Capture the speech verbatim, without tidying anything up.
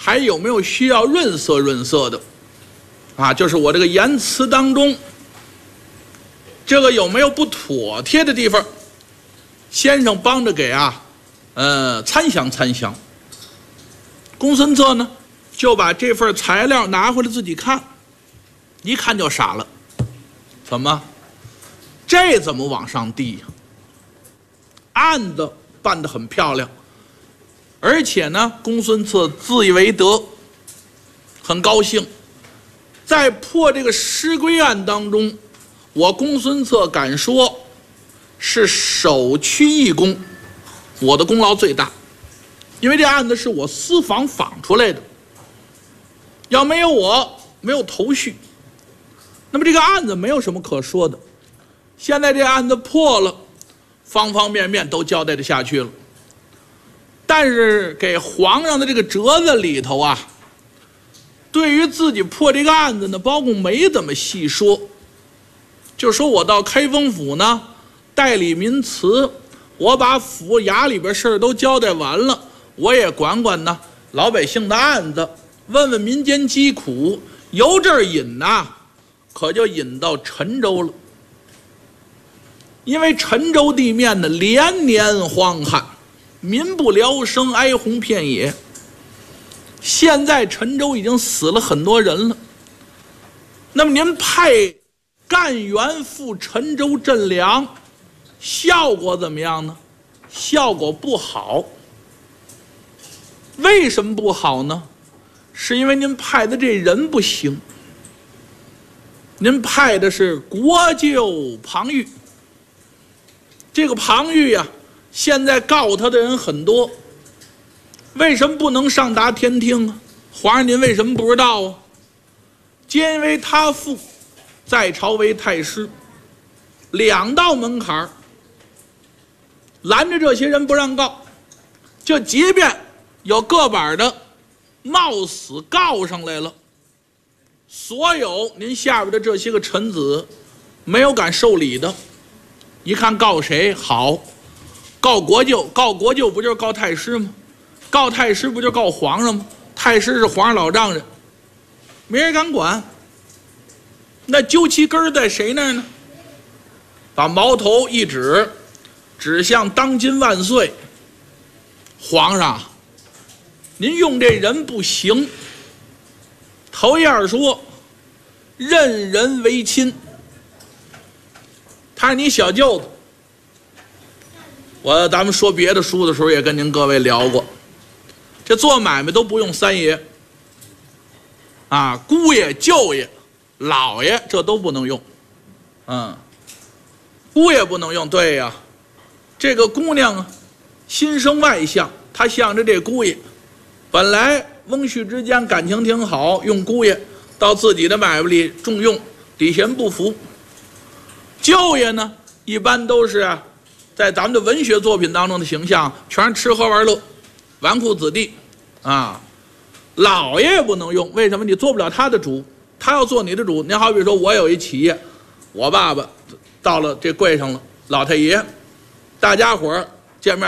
还有没有需要润色润色的？啊，就是我这个言辞当中，这个有没有不妥帖的地方？先生帮着给啊，呃，参详参详。公孙策呢，就把这份材料拿回来自己看，一看就傻了，怎么？这怎么往上递呀？案子办得很漂亮，而且呢，公孙策自以为得，很高兴。在破这个尸龟案当中，我公孙策敢说是首屈一功，我的功劳最大，因为这案子是我私访访出来的，要没有我，没有头绪，那么这个案子没有什么可说的。现在这案子破了，方方面面都交代得下去了，但是给皇上的这个折子里头啊，对于自己破这个案子呢，包公没怎么细说，就说我到开封府呢代理民词，我把府衙里边事儿都交代完了，我也管管呢老百姓的案子，问问民间疾苦，由这儿引呐，可就引到陈州了。因为陈州地面呢连年荒旱，民不聊生，哀鸿遍野。现在陈州已经死了很多人了，那么您派干员赴陈州赈粮，效果怎么样呢？效果不好。为什么不好呢？是因为您派的这人不行，您派的是国舅庞玉。这个庞玉呀、啊，现在告他的人很多，为什么不能上达天听啊？皇上您为什么不知道啊？皆因为他父在朝为太师，两道门槛拦着这些人不让告，就即便有个把的冒死告上来了，所有您下边的这些个臣子没有敢受理的。一看告谁好，告国舅，告国舅不就是告太师吗？告太师不就告皇上吗？太师是皇上老丈人，没人敢管。那究其根儿在谁那儿呢？把矛头一指，指向当今万岁。皇上，您用这人不行。头一样说，任人为亲。他是你小舅子，我咱们说别的书的时候也跟您各位聊过，这做买卖都不用三爷啊，姑爷、舅爷、老爷这都不能用，嗯，姑爷不能用，对呀，这个姑娘啊，心生外向，她向着这姑爷，本来翁婿之间感情挺好，用姑爷到自己的买卖里重用，底下人不服。舅爷呢，一般都是啊，在咱们的文学作品当中的形象，全是吃喝玩乐、纨绔子弟，啊，老爷也不能用，为什么？你做不了他的主，他要做你的主。您好比说，我有一企业，我爸爸到了这柜上了，老太爷，大家伙儿